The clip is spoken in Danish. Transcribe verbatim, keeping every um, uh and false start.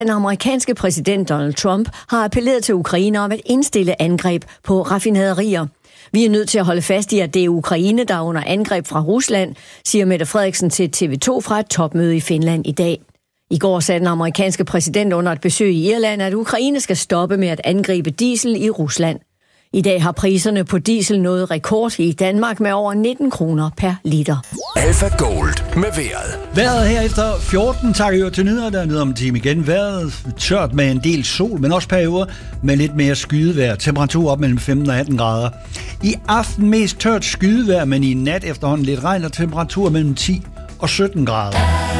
Den amerikanske præsident Donald Trump har appelleret til Ukraine om at indstille angreb på raffinaderier. Vi er nødt til at holde fast i, at det er Ukraine, der er under angreb fra Rusland, siger Mette Frederiksen til T V to fra et topmøde i Finland i dag. I går sagde den amerikanske præsident under et besøg i Irland, at Ukraine skal stoppe med at angribe diesel i Rusland. I dag har priserne på diesel nået rekord i Danmark med over nitten kroner per liter. Alpha Gold med vejret. Vejret her efter fjorten tager til nyheder, der er nede om en time igen. Vejret tørt med en del sol, men også perioder med lidt mere skydevejr. Temperatur op mellem femten og atten grader. I aften mest tørt skydevejr, men i nat efterhånden lidt regn og temperatur mellem ti og sytten grader.